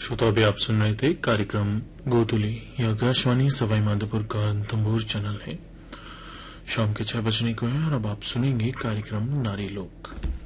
श्रोता अभी आप सुन रहे थे कार्यक्रम गोधुली। यह आकाशवाणी सवाई माधोपुर का तंबूर चैनल है। शाम के 6 बजने को है और अब आप सुनेंगे कार्यक्रम नारी लोक।